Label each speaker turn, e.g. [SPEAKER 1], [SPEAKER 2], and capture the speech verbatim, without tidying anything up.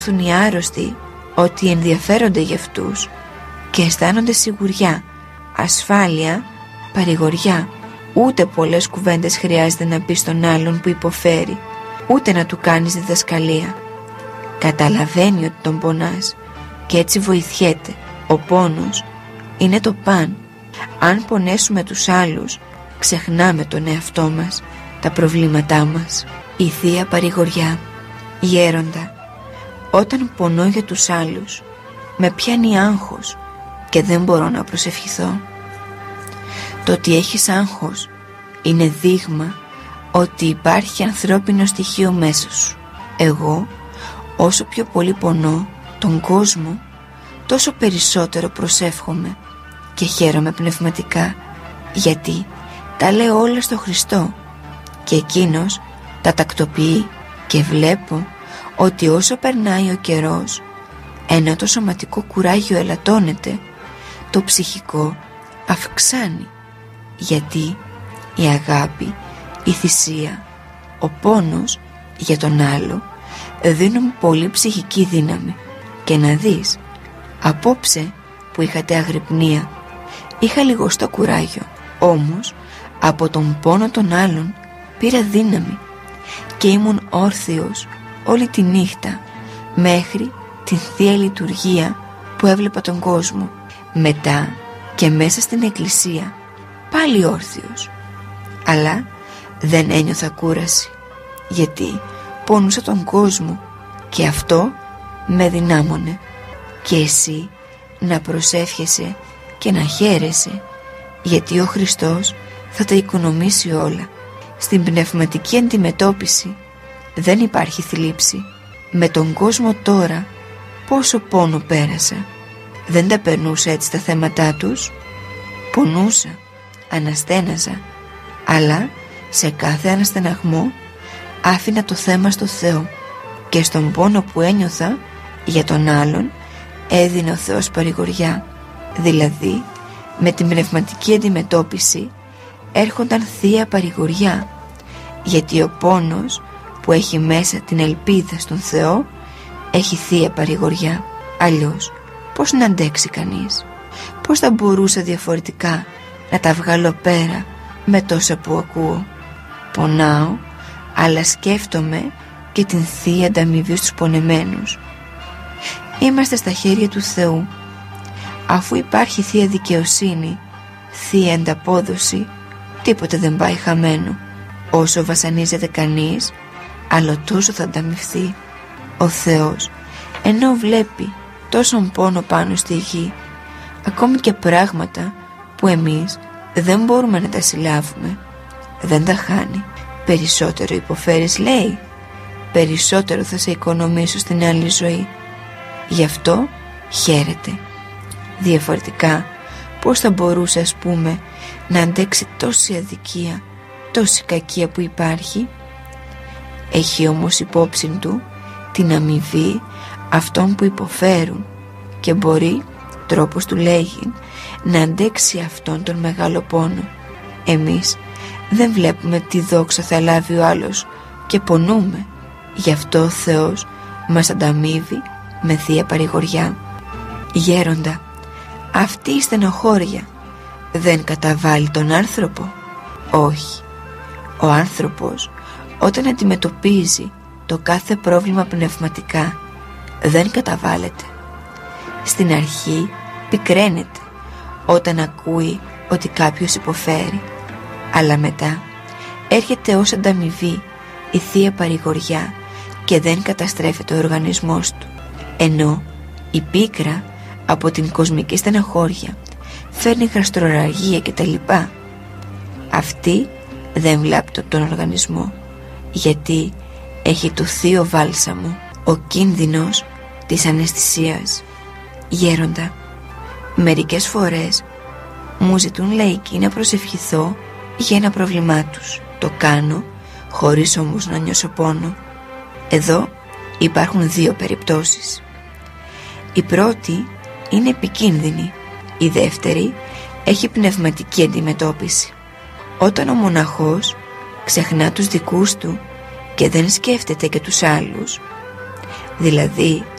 [SPEAKER 1] οι άρρωστοι ότι ενδιαφέρονται για αυτούς και αισθάνονται σιγουριά, ασφάλεια, παρηγοριά. Ούτε πολλές κουβέντες χρειάζεται να πεις στον άλλον που υποφέρει, ούτε να του κάνεις διδασκαλία. Καταλαβαίνει ότι τον πονάς και έτσι βοηθιέται. Ο πόνος είναι το παν. Αν πονέσουμε τους άλλους, ξεχνάμε τον εαυτό μας, τα προβλήματά μας. Η Θεία Παρηγοριά. Γέροντα, όταν πονώ για τους άλλους, με πιάνει άγχος και δεν μπορώ να προσευχηθώ. Το ότι έχεις άγχος είναι δείγμα ότι υπάρχει ανθρώπινο στοιχείο μέσα σου. Εγώ, όσο πιο πολύ πονώ τον κόσμο, τόσο περισσότερο προσεύχομαι και χαίρομαι πνευματικά, γιατί τα λέω όλα στο Χριστό και εκείνος τα τακτοποιεί, και βλέπω ότι όσο περνάει ο καιρός, ενώ το σωματικό κουράγιο ελαττώνεται, το ψυχικό αυξάνει, γιατί η αγάπη, η θυσία, ο πόνος για τον άλλο δίνουν πολύ ψυχική δύναμη. Και να δεις, απόψε που είχατε αγρυπνία, είχα λιγοστό κουράγιο, όμως από τον πόνο των άλλων πήρα δύναμη και ήμουν όρθιος όλη τη νύχτα μέχρι την Θεία Λειτουργία που έβλεπα τον κόσμο. Μετά και μέσα στην εκκλησία πάλι όρθιος, αλλά δεν ένιωθα κούραση, γιατί πονούσα τον κόσμο και αυτό με δυνάμωνε. Και εσύ να προσεύχεσαι και να χαίρεσαι, γιατί ο Χριστός θα τα οικονομήσει όλα. Στην πνευματική αντιμετώπιση δεν υπάρχει θλίψη. Με τον κόσμο τώρα πόσο πόνο πέρασα. Δεν τα περνούσα έτσι τα θέματά τους. Πονούσα, αναστέναζα, αλλά σε κάθε αναστεναγμό άφηνα το θέμα στο Θεό, και στον πόνο που ένιωθα για τον άλλον έδινε ο Θεός παρηγοριά. Δηλαδή με την πνευματική αντιμετώπιση έρχονταν Θεία Παρηγοριά, γιατί ο πόνος που έχει μέσα την ελπίδα στον Θεό έχει Θεία Παρηγοριά. Αλλιώς πώς να αντέξει κανείς? Πώς θα μπορούσα διαφορετικά να τα βγάλω πέρα με τόσα που ακούω? Πονάω, αλλά σκέφτομαι και την Θεία Ανταμοιβή στους πονεμένους. Είμαστε στα χέρια του Θεού. Αφού υπάρχει Θεία Δικαιοσύνη, Θεία Ανταπόδοση, τίποτε δεν πάει χαμένο. Όσο βασανίζεται κανείς, άλλο τόσο θα ανταμοιφθεί. Ο Θεός, ενώ βλέπει τόσον πόνο πάνω στη γη, ακόμη και πράγματα που εμείς δεν μπορούμε να τα συλλάβουμε, δεν τα χάνει. Περισσότερο υποφέρεις, λέει, περισσότερο θα σε οικονομήσω στην άλλη ζωή. Γι' αυτό χαίρεται. Διαφορετικά πώς θα μπορούσε, ας πούμε, να αντέξει τόση αδικία, τόση κακία που υπάρχει? Έχει όμως υπόψη του την αμοιβή αυτών που υποφέρουν και μπορεί, τρόπος του λέγει, να αντέξει αυτόν τον μεγάλο πόνο. Εμείς δεν βλέπουμε τι δόξα θα λάβει ο άλλος και πονούμε. Γι' αυτό ο Θεός μας ανταμείβει με Θεία Παρηγοριά. Γέροντα, αυτή η στενοχώρια δεν καταβάλει τον άνθρωπο? Όχι. Ο άνθρωπος όταν αντιμετωπίζει το κάθε πρόβλημα πνευματικά δεν καταβάλλεται. Στην αρχή πικραίνεται όταν ακούει ότι κάποιος υποφέρει, αλλά μετά έρχεται ως ανταμοιβή η Θεία Παρηγοριά και δεν καταστρέφεται ο οργανισμός του, ενώ η πίκρα από την κοσμική στεναχώρια φέρνει γαστροραγία κτλ. Αυτή δεν βλάπτει τον οργανισμό, γιατί έχει το θείο βάλσαμο. Ο κίνδυνος της αναισθησίας. Γέροντα, μερικές φορές μου ζητούν λαϊκοί να προσευχηθώ για ένα πρόβλημά τους. Το κάνω χωρίς όμως να νιώσω πόνο. Εδώ υπάρχουν δύο περιπτώσεις. Η πρώτη είναι επικίνδυνη, η δεύτερη έχει πνευματική αντιμετώπιση. Όταν ο μοναχός ξεχνά τους δικούς του και δεν σκέφτεται και τους άλλους, δηλαδή